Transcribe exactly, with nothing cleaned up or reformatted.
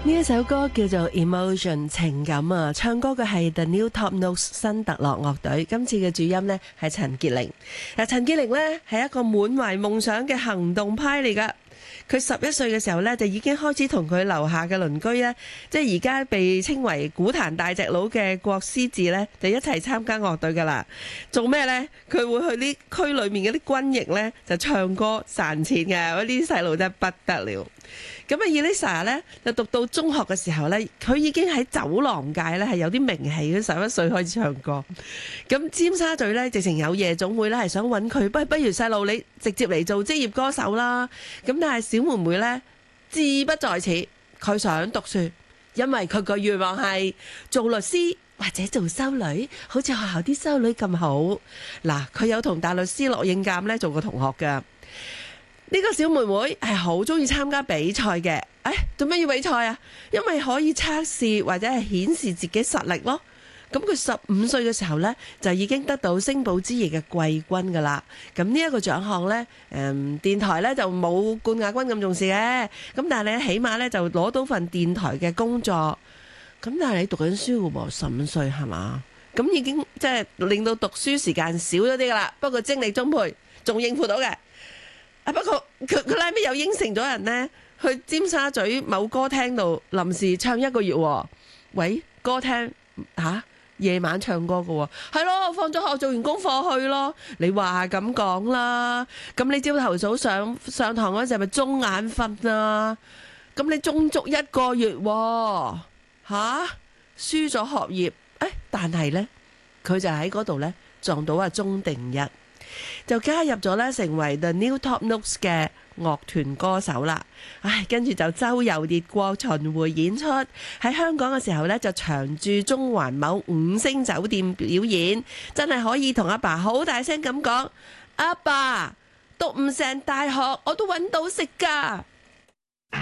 呢一首歌叫做 Emotion 情感啊，唱歌嘅係 The New Top Notes 新特樂樂隊，今次嘅主音呢係陳潔靈。嗱，陳潔靈呢係一個滿懷夢想嘅行動派嚟噶。佢十一歲嘅時候呢，就已經開始同佢樓下嘅鄰居呢，即係而家被稱為股壇大隻佬嘅郭思治呢，就一齊參加樂隊噶啦。做咩呢？佢會去呢區裏面嗰啲軍營呢，就唱歌賺錢嘅。嗰啲細路真係不得了。咁啊 Elisa 咧就讀到中學嘅時候咧，佢已經喺酒廊界咧係有啲名氣，佢十一歲開始唱歌。咁尖沙咀咧直情有夜總會咧係想揾佢，不不如細路你直接嚟做職業歌手啦。咁但係小妹妹咧志不在此，佢想讀書，因為佢個願望係做律師或者做修女，好似學校啲修女咁好。嗱，佢有同大律師駱應鑑咧做過同學㗎。呢個小妹妹係好中意參加比賽嘅，誒，做咩要比賽啊？因為可以測試或者係顯示自己實力咯。咁佢十五歲嘅時候呢，就已經得到星寶之夜嘅季軍噶啦。咁呢一個獎項呢，誒，電台呢就冇冠亞軍咁重視嘅。咁但係你起碼呢就攞到份電台嘅工作。咁但係你讀緊書嘅喎，十五歲係嘛？咁已經即係令到讀書時間少咗啲噶啦。不過精力充沛，仲應付到嘅。啊！不過佢佢拉尾又應承咗人呢，去尖沙咀某歌廳度臨時唱一個月喎。喂，歌廳嚇夜晚唱歌嘅喎，係咯，放咗學做完功課去咯。你話咁講啦，咁你朝頭早上上堂嗰陣係咪中眼瞓啊？咁你中足一個月喎，嚇輸咗學業。誒，但係呢，佢就喺嗰度呢撞到阿鐘定一。就加入咗咧，成為 The New Top Notes 嘅樂團歌手啦。唉，跟住就周遊列國巡迴演出，喺香港嘅時候咧就長駐中環某五星酒店表演，真係可以同阿爸好大聲咁講：阿爸，讀唔成大學我都搵到食噶。